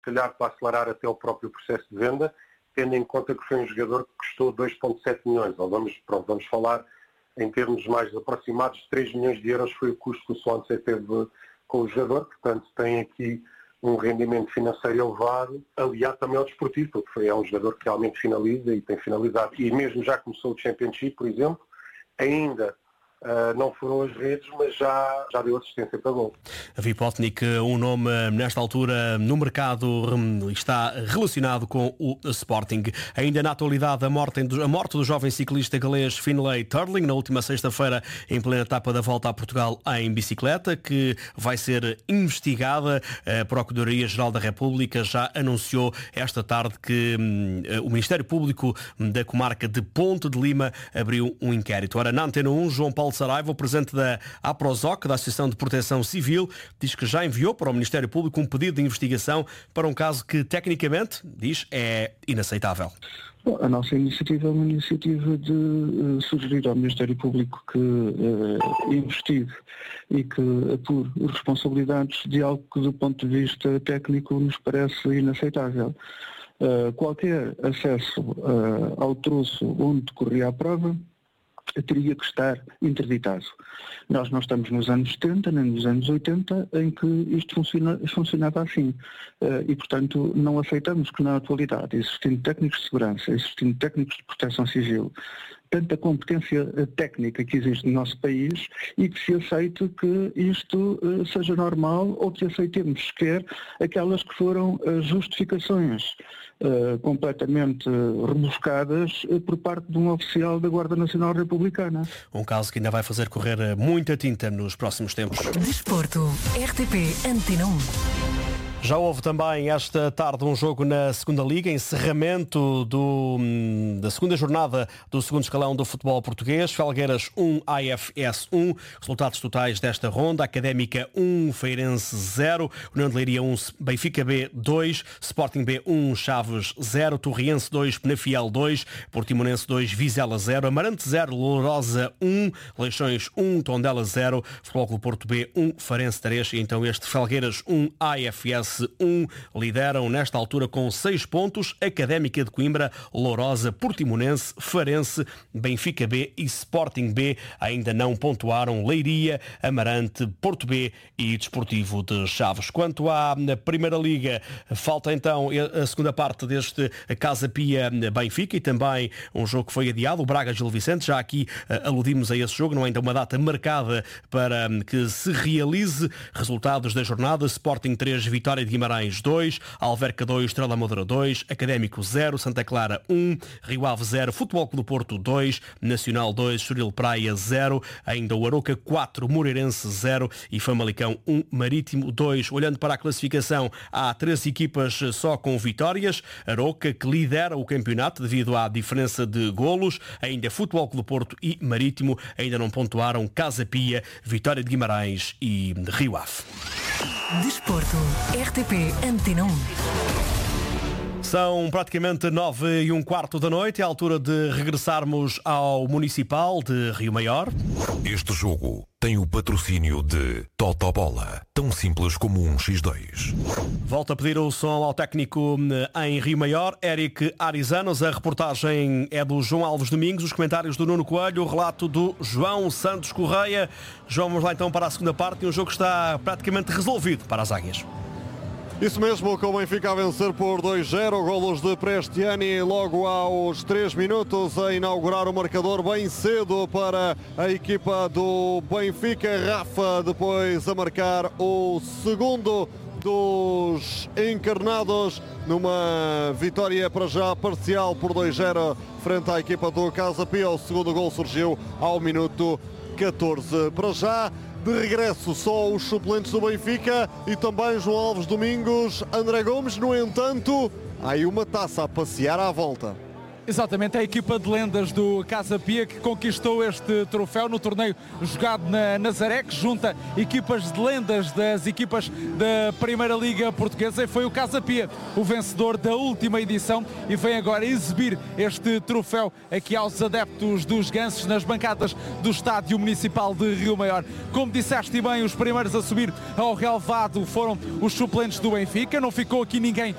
calhar para acelerar até o próprio processo de venda, tendo em conta que foi um jogador que custou 2,7 milhões. Ou vamos falar em termos mais aproximados de 3 milhões de euros foi o custo que o Swansea teve com o jogador, portanto tem aqui um rendimento financeiro elevado, aliado também ao desportivo, porque é um jogador que realmente finaliza e tem finalizado. E mesmo já começou o Championship, por exemplo, ainda não foram as redes, mas já deu assistência para gol. Vipotnik, um nome nesta altura no mercado, está relacionado com o Sporting. Ainda na atualidade, a morte do jovem ciclista galês Finlay Turling, na última sexta-feira, em plena etapa da Volta a Portugal em bicicleta, que vai ser investigada. A Procuradoria-Geral da República já anunciou esta tarde que o Ministério Público da comarca de Ponte de Lima abriu um inquérito. Ora, na Antena 1, João Paulo Saraiva, o presidente da APROSOC, da Associação de Proteção Civil, diz que já enviou para o Ministério Público um pedido de investigação para um caso que, tecnicamente, diz, é inaceitável. Bom, a nossa iniciativa é uma iniciativa de sugerir ao Ministério Público que investigue e que apure responsabilidades de algo que, do ponto de vista técnico, nos parece inaceitável. Qualquer acesso ao troço onde decorria a prova teria que estar interditado. Nós não estamos nos anos 70, nem nos anos 80, em que isto funcionava assim. E, portanto, não aceitamos que na atualidade, existindo técnicos de segurança, existindo técnicos de proteção civil, tanta competência técnica que existe no nosso país e que se aceite que isto seja normal ou que aceitemos sequer aquelas que foram justificações completamente rebuscadas por parte de um oficial da Guarda Nacional Republicana. Um caso que ainda vai fazer correr muita tinta nos próximos tempos. Desporto, RTP Antena 1. Já houve também esta tarde um jogo na segunda Liga, encerramento da segunda jornada do segundo escalão do futebol português. Felgueiras 1, AFS 1. Resultados totais desta ronda: Académica 1, Feirense 0, União de Leiria 1, Benfica B 2, Sporting B 1, Chaves 0, Torriense 2, Penafiel 2, Portimonense 2, Vizela 0, Amarante 0, Lourosa 1, Leixões 1, Tondela 0, Futebol Clube Porto B 1, Farense 3. E então este Felgueiras 1, AFS 1 lideram nesta altura com 6 pontos. Académica de Coimbra, Lourosa, Portimonense, Farense, Benfica B e Sporting B ainda não pontuaram. Leiria, Amarante, Porto B e Desportivo de Chaves. Quanto à Primeira Liga, falta então a segunda parte deste Casa Pia Benfica e também um jogo que foi adiado, o Braga Gil Vicente. Já aqui aludimos a esse jogo, não há ainda uma data marcada para que se realize. Resultados da jornada: Sporting 3, Vitória de Guimarães 2, Alverca 2, Estrela Amadora 2, Académico 0, Santa Clara 1, Rio Ave 0, Futebol Clube do Porto 2, Nacional 2, Estoril Praia 0, ainda o Aroca 4, Moreirense 0 e Famalicão 1, Marítimo 2. Olhando para a classificação, há 3 equipas só com vitórias. Aroca, que lidera o campeonato devido à diferença de golos. Ainda Futebol Clube do Porto e Marítimo ainda não pontuaram. Casa Pia, Vitória de Guimarães e Rio Ave. Desporto, RTP Antena 1. São praticamente 9:15 da noite, é a altura de regressarmos ao Municipal de Rio Maior. Este jogo tem o patrocínio de Totobola, tão simples como um X2. Volto a pedir o som ao técnico em Rio Maior, Eric Arizanos. A reportagem é do João Alves Domingos, os comentários do Nuno Coelho, o relato do João Santos Correia. João, vamos lá então para a segunda parte, e um jogo que está praticamente resolvido para as Águias. Isso mesmo, com o Benfica a vencer por 2-0, golos de Prestiani logo aos 3 minutos a inaugurar o marcador bem cedo para a equipa do Benfica. Rafa depois a marcar o segundo dos encarnados numa vitória para já parcial por 2-0 frente à equipa do Casa Pia. O segundo gol surgiu ao minuto 14. Para já, de regresso só os suplentes do Benfica e também João Alves Domingos, André Gomes. No entanto, há aí uma taça a passear à volta. Exatamente, é a equipa de lendas do Casa Pia que conquistou este troféu no torneio jogado na Nazaré, que junta equipas de lendas das equipas da Primeira Liga Portuguesa, e foi o Casa Pia o vencedor da última edição e vem agora exibir este troféu aqui aos adeptos dos Gansos nas bancadas do Estádio Municipal de Rio Maior. Como disseste bem, os primeiros a subir ao relvado foram os suplentes do Benfica, não ficou aqui ninguém